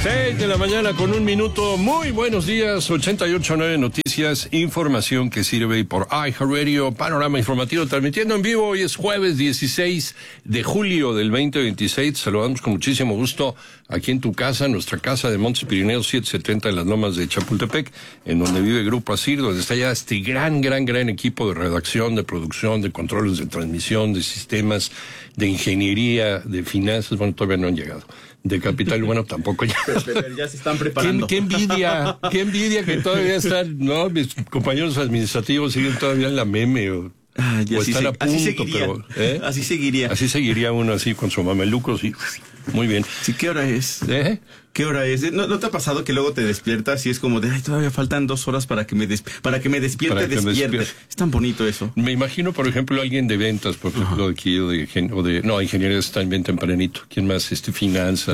6 de la mañana con 1 minuto. Muy buenos días. 88.9 Noticias, información que sirve por iHeartRadio, panorama informativo transmitiendo en vivo. Hoy es jueves 16 de julio del 2026. Saludamos con muchísimo gusto aquí en tu casa, nuestra casa de Montes Pirineos 770 en las Lomas de Chapultepec, en donde vive Grupo Asir, donde está ya este gran equipo de redacción, de producción, de controles de transmisión, de sistemas, de ingeniería, de finanzas. Bueno, todavía no han llegado. De capital humano tampoco ya. Pero ya se están preparando. Qué envidia que todavía están, ¿no? Mis compañeros administrativos siguen todavía en la meme o están a punto, así seguiría, pero así seguiría. Así seguiría uno así con su mameluco, sí. Muy bien. Sí, ¿qué hora es? ¿Qué hora es? ¿No te ha pasado que luego te despiertas y es como de, ay, todavía faltan 2 horas para que me despierte? Es tan bonito eso. Me imagino, por ejemplo, alguien de ventas, por ejemplo, aquí, ingeniería está bien tempranito. ¿Quién más? Finanzas.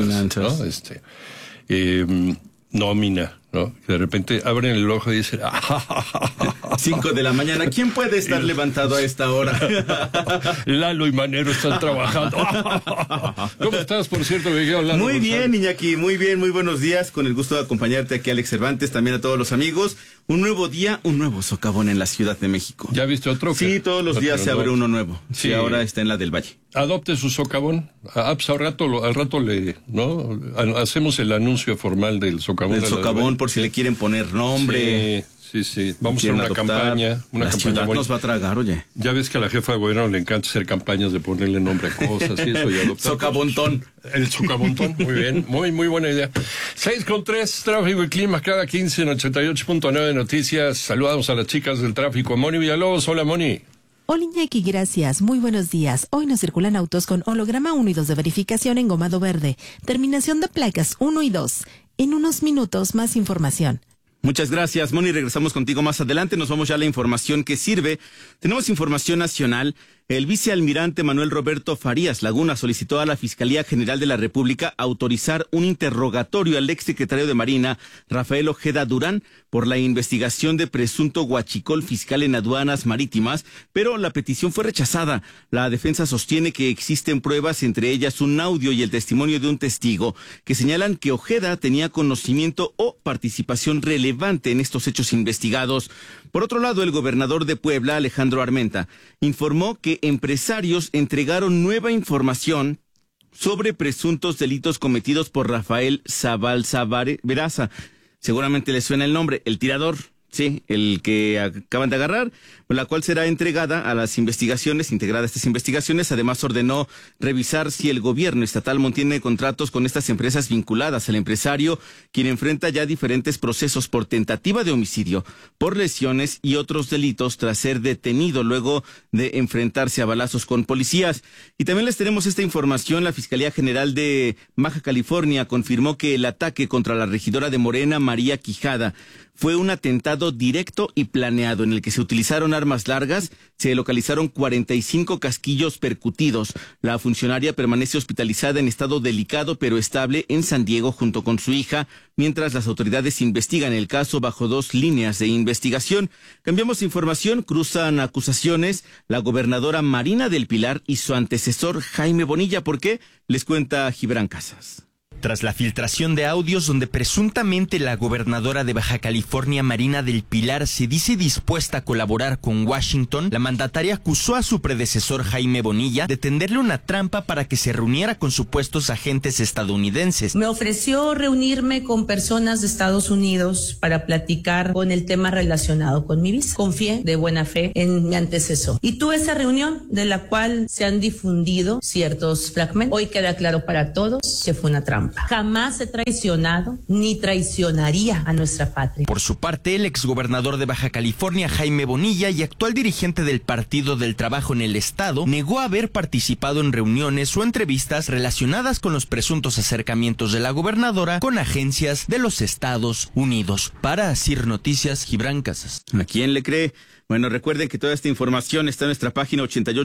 ¿No? Nómina, ¿no? Que de repente abren el ojo y dicen, 5 de la mañana, ¿quién puede estar levantado a esta hora? Lalo y Manero están trabajando. ¿Cómo estás, por cierto, Lalo? Muy bien, Iñaki, muy bien, muy buenos días. Con el gusto de acompañarte aquí, Alex Cervantes, también a todos los amigos. Un nuevo día, un nuevo socavón en la Ciudad de México. ¿Ya viste otro? Sí, todos los días se abre uno nuevo. Sí, ahora está en la del Valle. Adopte su socavón. Pues al rato ¿no? Hacemos el anuncio formal del socavón. Del socavón, por si le quieren poner nombre. Sí. Vamos a hacer una campaña. La ciudad nos va a tragar, oye. Ya ves que a la jefa de gobierno le encanta hacer campañas de ponerle nombre a cosas y eso. Y adoptar. Socabontón. El socabontón, muy bien. Muy buena idea. 6:03, tráfico y clima cada 15 en 88.9 Noticias. Saludamos a las chicas del tráfico. Moni Villalobos. Hola, Moni. Hola, Iñaki, gracias. Muy buenos días. Hoy nos circulan autos con holograma 1 y 2 de verificación en gomado verde. Terminación de placas 1 y 2. En unos minutos, más información. Muchas gracias, Moni. Regresamos contigo más adelante. Nos vamos ya a la información que sirve. Tenemos información nacional. El vicealmirante Manuel Roberto Farías Laguna solicitó a la Fiscalía General de la República autorizar un interrogatorio al exsecretario de Marina, Rafael Ojeda Durán, por la investigación de presunto huachicol fiscal en aduanas marítimas, pero la petición fue rechazada. La defensa sostiene que existen pruebas, entre ellas un audio y el testimonio de un testigo, que señalan que Ojeda tenía conocimiento o participación relevante en estos hechos investigados. Por otro lado, el gobernador de Puebla, Alejandro Armenta, informó que empresarios entregaron nueva información sobre presuntos delitos cometidos por Rafael Zabalza Veraza. Seguramente les suena el nombre, el tirador. Sí, el que acaban de agarrar, la cual será entregada a las investigaciones, integrada a estas investigaciones. Además, ordenó revisar si el gobierno estatal mantiene contratos con estas empresas vinculadas al empresario, quien enfrenta ya diferentes procesos por tentativa de homicidio, por lesiones y otros delitos tras ser detenido luego de enfrentarse a balazos con policías. Y también les tenemos esta información. La Fiscalía General de Baja California confirmó que el ataque contra la regidora de Morena, María Quijada, fue un atentado directo y planeado en el que se utilizaron armas largas, se localizaron 45 casquillos percutidos. La funcionaria permanece hospitalizada en estado delicado pero estable en San Diego junto con su hija, mientras las autoridades investigan el caso bajo 2 líneas de investigación. Cambiamos de información, cruzan acusaciones la gobernadora Marina del Pilar y su antecesor Jaime Bonilla. ¿Por qué? Les cuenta Gibran Casas. Tras la filtración de audios donde presuntamente la gobernadora de Baja California, Marina del Pilar, se dice dispuesta a colaborar con Washington, la mandataria acusó a su predecesor Jaime Bonilla de tenderle una trampa para que se reuniera con supuestos agentes estadounidenses. Me ofreció reunirme con personas de Estados Unidos para platicar con el tema relacionado con mi visa. Confié de buena fe en mi antecesor. Y tuve esa reunión de la cual se han difundido ciertos fragmentos. Hoy queda claro para todos que fue una trampa. Jamás he traicionado ni traicionaría a nuestra patria. Por su parte, el exgobernador de Baja California, Jaime Bonilla, y actual dirigente del Partido del Trabajo en el Estado, negó haber participado en reuniones o entrevistas relacionadas con los presuntos acercamientos de la gobernadora con agencias de los Estados Unidos. Para Asir Noticias, Gibran Casas. ¿A quién le cree? Bueno, recuerden que toda esta información está en nuestra página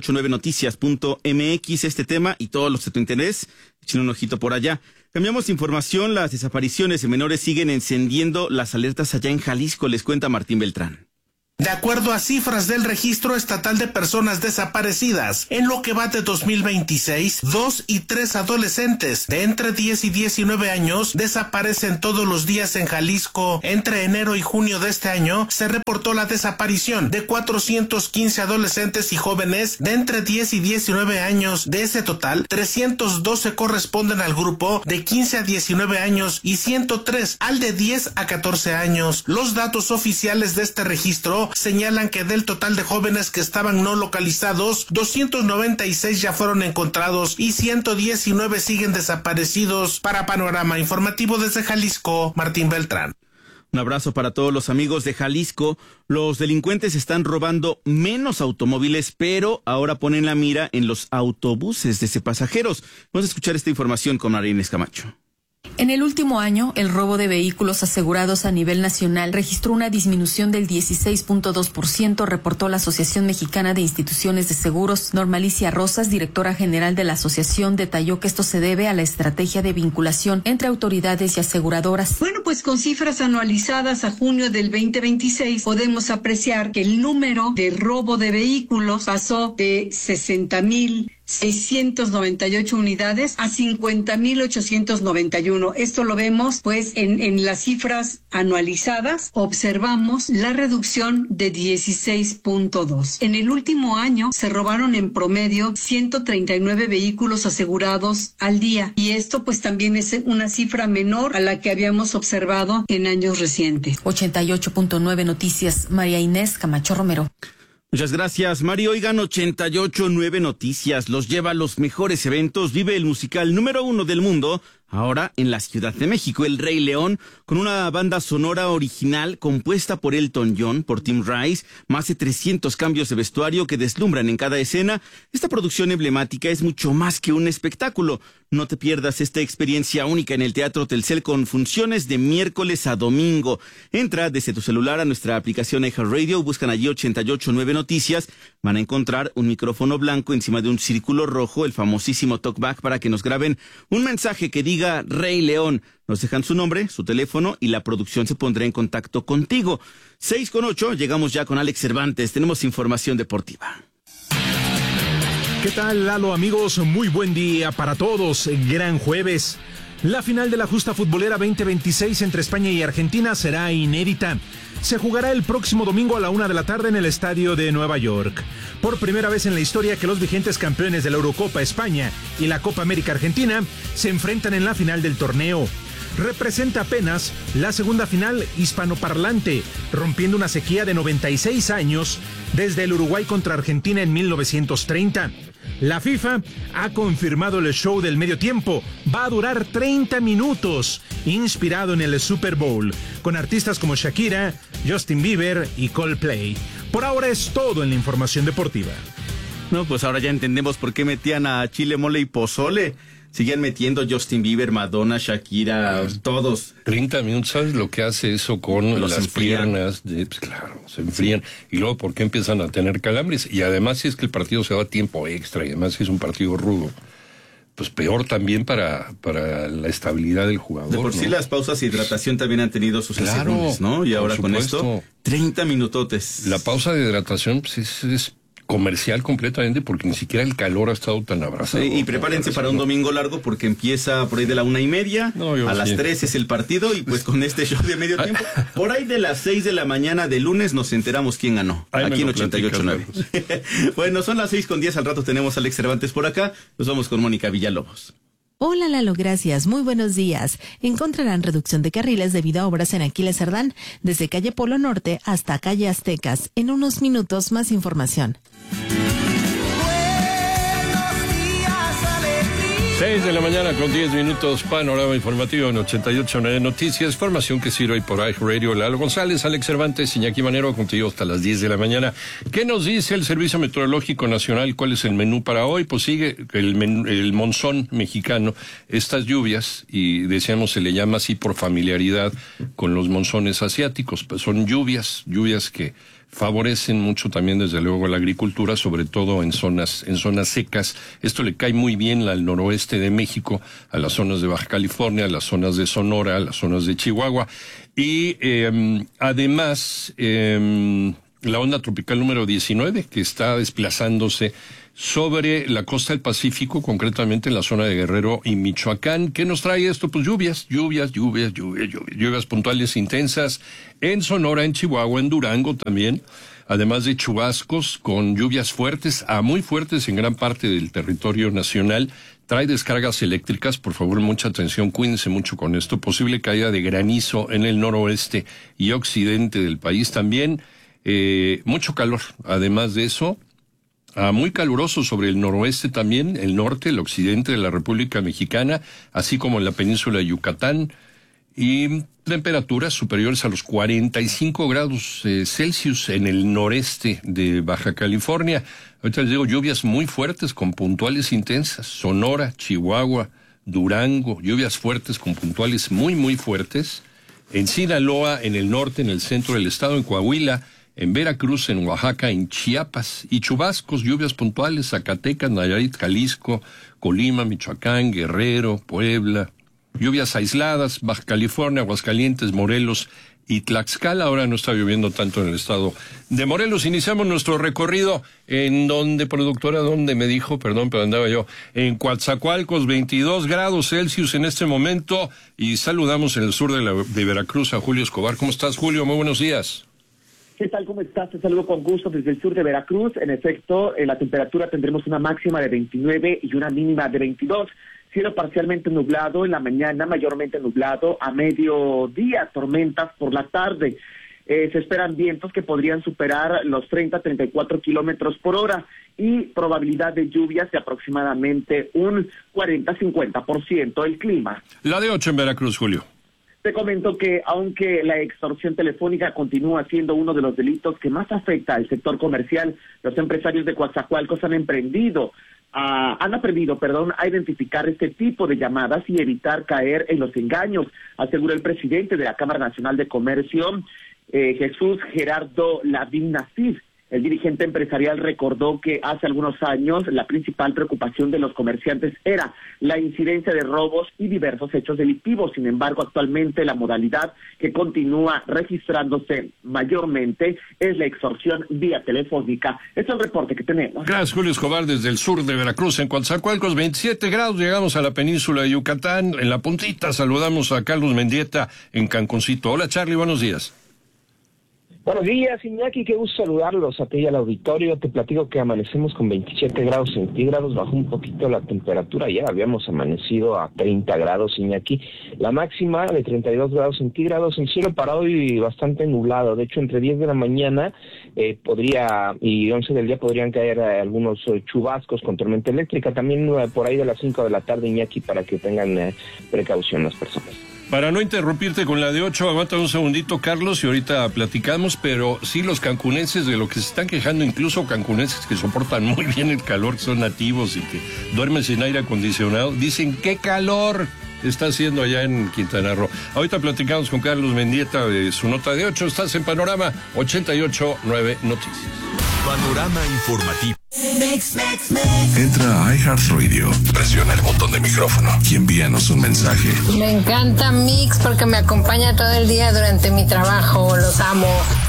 889noticias.mx. Este tema y todos los de tu interés, echen un ojito por allá. Cambiamos de información. Las desapariciones de menores siguen encendiendo las alertas allá en Jalisco. Les cuenta Martín Beltrán. De acuerdo a cifras del Registro Estatal de Personas Desaparecidas, en lo que va de 2026, 2 y 3 adolescentes de entre 10 y 19 años desaparecen todos los días en Jalisco. Entre enero y junio de este año se reportó la desaparición de 415 adolescentes y jóvenes de entre 10 y 19 años. De ese total, 312 corresponden al grupo de 15 a 19 años y 103 al de 10 a 14 años. Los datos oficiales de este registro señalan que del total de jóvenes que estaban no localizados, 296 ya fueron encontrados y 119 siguen desaparecidos. Para Panorama Informativo desde Jalisco, Martín Beltrán. Un abrazo para todos los amigos de Jalisco. Los delincuentes están robando menos automóviles, pero ahora ponen la mira en los autobuses de pasajeros. Vamos a escuchar esta información con María Inés Camacho. En el último año, el robo de vehículos asegurados a nivel nacional registró una disminución del 16.2%, reportó la Asociación Mexicana de Instituciones de Seguros. Normalicia Rosas, directora general de la asociación, detalló que esto se debe a la estrategia de vinculación entre autoridades y aseguradoras. Bueno, pues con cifras anualizadas a junio del 2026 podemos apreciar que el número de robo de vehículos pasó de 60,698 unidades a 50,891. Esto lo vemos pues en las cifras anualizadas. Observamos la reducción de 16.2. En el último año se robaron en promedio 139 vehículos asegurados al día, y esto pues también es una cifra menor a la que habíamos observado en años recientes. 88.9 Noticias, María Inés Camacho Romero. Muchas gracias, Mario. Oigan, 88.9 Noticias los lleva a los mejores eventos. Vive el musical número 1 del mundo, ahora en la Ciudad de México, El Rey León, con una banda sonora original compuesta por Elton John, por Tim Rice, más de 300 cambios de vestuario que deslumbran en cada escena. Esta producción emblemática es mucho más que un espectáculo. No te pierdas esta experiencia única en el Teatro Telcel con funciones de miércoles a domingo. Entra desde tu celular a nuestra aplicación iHeartRadio, buscan allí 88.9 Noticias. Van a encontrar un micrófono blanco encima de un círculo rojo, el famosísimo talkback, para que nos graben un mensaje que diga Rey León. Nos dejan su nombre, su teléfono y la producción se pondrá en contacto contigo. 6:08, llegamos ya con Alex Cervantes. Tenemos información deportiva. ¿Qué tal, Lalo, amigos? Muy buen día para todos. Gran jueves. La final de la justa futbolera 2026 entre España y Argentina será inédita. Se jugará el próximo domingo a la 1:00 p.m. en el estadio de Nueva York. Por primera vez en la historia que los vigentes campeones de la Eurocopa España y la Copa América Argentina se enfrentan en la final del torneo. Representa apenas la segunda final hispanoparlante, rompiendo una sequía de 96 años desde el Uruguay contra Argentina en 1930. La FIFA ha confirmado el show del medio tiempo. Va a durar 30 minutos, inspirado en el Super Bowl, con artistas como Shakira, Justin Bieber y Coldplay. Por ahora es todo en la información deportiva. No, pues ahora ya entendemos por qué metían a chile, mole y pozole. Siguen metiendo Justin Bieber, Madonna, Shakira, todos. 30 minutos, ¿sabes lo que hace eso con las piernas? Pues claro, se enfrían. Y luego, ¿por qué empiezan a tener calambres? Y además, si es que el partido se va a tiempo extra, y además si es un partido rudo, pues peor también para la estabilidad del jugador. De por sí las pausas de hidratación también han tenido sus segundos, ¿no? Y ahora con esto, 30 minutotes. La pausa de hidratación pues es comercial completamente, porque ni siquiera el calor ha estado tan abrazado. Y prepárense para un domingo largo, porque empieza por ahí de la 1:30, a las 3 es el partido, y pues con este show de medio tiempo, por ahí de las 6 de la mañana de lunes nos enteramos quién ganó, aquí en 88.9. Bueno, son las 6:10, al rato tenemos a Alex Cervantes por acá, nos vamos con Mónica Villalobos. Hola, Lalo, gracias. Muy buenos días. Encontrarán reducción de carriles debido a obras en Aquiles Cerdán, desde calle Polo Norte hasta calle Aztecas. En unos minutos, más información. 6 de la mañana con 10 minutos, panorama informativo en 88.9 Noticias, formación que sirve por iHeartRadio. Lalo González, Alex Cervantes, Iñaki Manero, contigo hasta las 10 de la mañana. ¿Qué nos dice el Servicio Meteorológico Nacional? ¿Cuál es el menú para hoy? Pues sigue el monzón mexicano, estas lluvias, y decíamos se le llama así por familiaridad con los monzones asiáticos, pues son lluvias que favorecen mucho también desde luego la agricultura, sobre todo en zonas secas. Esto le cae muy bien al noroeste de México, a las zonas de Baja California, a las zonas de Sonora, a las zonas de Chihuahua. Y además la onda tropical número 19, que está desplazándose sobre la costa del Pacífico, concretamente en la zona de Guerrero y Michoacán. ¿Qué nos trae esto? Pues lluvias puntuales intensas en Sonora, en Chihuahua, en Durango también, además de chubascos con lluvias fuertes a muy fuertes en gran parte del territorio nacional. Trae descargas eléctricas, por favor, mucha atención, cuídense mucho con esto. Posible caída de granizo en el noroeste y occidente del país también. Mucho calor, además de eso, muy caluroso sobre el noroeste también, el norte, el occidente de la República Mexicana, así como en la península de Yucatán, y temperaturas superiores a los 45 grados Celsius en el noreste de Baja California. Ahorita les digo, lluvias muy fuertes con puntuales intensas, Sonora, Chihuahua, Durango, lluvias fuertes con puntuales muy fuertes, en Sinaloa, en el norte, en el centro del estado, en Coahuila, en Veracruz, en Oaxaca, en Chiapas, y chubascos, lluvias puntuales, Zacatecas, Nayarit, Jalisco, Colima, Michoacán, Guerrero, Puebla, lluvias aisladas, Baja California, Aguascalientes, Morelos y Tlaxcala. Ahora no está lloviendo tanto en el estado de Morelos. Iniciamos nuestro recorrido en donde, productora, donde me dijo, perdón, pero andaba yo, en Coatzacoalcos, 22 grados Celsius en este momento, y saludamos en el sur de Veracruz a Julio Escobar. ¿Cómo estás, Julio? Muy buenos días. ¿Qué tal? ¿Cómo estás? Te saludo con gusto desde el sur de Veracruz. En efecto, en la temperatura tendremos una máxima de 29 y una mínima de 22. Cielo parcialmente nublado en la mañana, mayormente nublado a mediodía, tormentas por la tarde. Se esperan vientos que podrían superar los 30-34 kilómetros por hora y probabilidad de lluvias de aproximadamente un 40-50%. El clima. La de 8 en Veracruz, Julio. Te comento que aunque la extorsión telefónica continúa siendo uno de los delitos que más afecta al sector comercial, los empresarios de Coatzacoalcos han aprendido a identificar este tipo de llamadas y evitar caer en los engaños, asegura el presidente de la Cámara Nacional de Comercio, Jesús Gerardo Lavín Nasif. El dirigente empresarial recordó que hace algunos años la principal preocupación de los comerciantes era la incidencia de robos y diversos hechos delictivos. Sin embargo, actualmente la modalidad que continúa registrándose mayormente es la extorsión vía telefónica. Este es el reporte que tenemos. Gracias, Julio Escobar, desde el sur de Veracruz. En Coatzacoalcos, 27 grados. Llegamos a la península de Yucatán. En la puntita saludamos a Carlos Mendieta en Cancuncito. Hola, Charlie, buenos días. Buenos días, Iñaki, qué gusto saludarlos a ti y al auditorio. Te platico que amanecemos con 27 grados centígrados, bajó un poquito la temperatura, ayer habíamos amanecido a 30 grados, Iñaki. La máxima de 32 grados centígrados, el cielo para hoy bastante nublado, de hecho entre 10 de la mañana y 11 del día podrían caer algunos chubascos con tormenta eléctrica, también por ahí de las 5 de la tarde, Iñaki, para que tengan precaución las personas. Para no interrumpirte con la de 8, aguanta un segundito, Carlos, y ahorita platicamos, pero sí, los cancunenses de lo que se están quejando, incluso cancunenses que soportan muy bien el calor, que son nativos y que duermen sin aire acondicionado, dicen, ¡qué calor está haciendo allá en Quintana Roo! Ahorita platicamos con Carlos Mendieta de su nota de 8, estás en Panorama 88.9 Noticias. Panorama Informativo. Entra a iHeartRadio, presiona el botón de micrófono y envíanos un mensaje. Me encanta Mix porque me acompaña todo el día durante mi trabajo, los amo.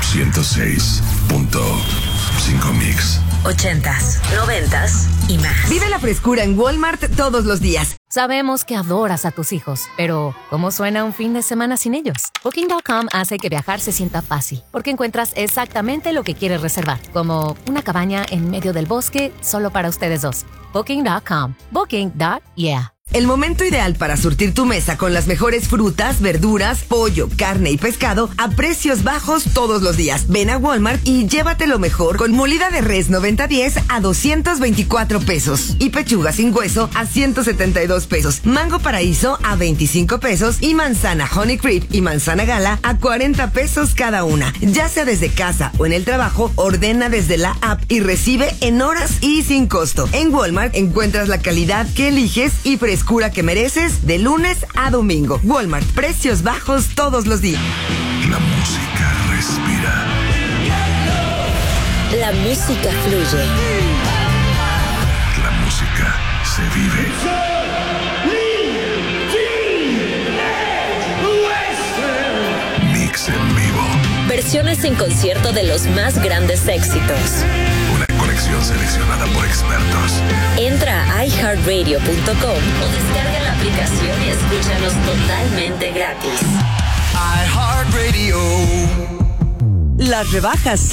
106.5 Mix. 80s, 90s y más. Vive la frescura en Walmart todos los días. Sabemos que adoras a tus hijos, pero ¿cómo suena un fin de semana sin ellos? Booking.com hace que viajar se sienta fácil, porque encuentras exactamente lo que quieres reservar, como una cabaña en medio del bosque solo para ustedes dos. Booking.com. Booking.yeah. El momento ideal para surtir tu mesa con las mejores frutas, verduras, pollo, carne y pescado a precios bajos todos los días. Ven a Walmart y llévate lo mejor con molida de res 90-10 a 224 pesos y pechuga sin hueso a 172 pesos. Mango paraíso a 25 pesos y manzana Honey Creep y manzana Gala a 40 pesos cada una. Ya sea desde casa o en el trabajo, ordena desde la app y recibe en horas y sin costo. En Walmart encuentras la calidad que eliges y frescura que mereces de lunes a domingo. Walmart, precios bajos todos los días. La música respira. La música fluye. La música se vive. Mix en vivo. versiones en concierto de los más grandes éxitos. Una colección seleccionada por expertos. Entra a iHeartRadio.com o descarga la aplicación y escúchanos totalmente gratis. iHeartRadio. Las rebajas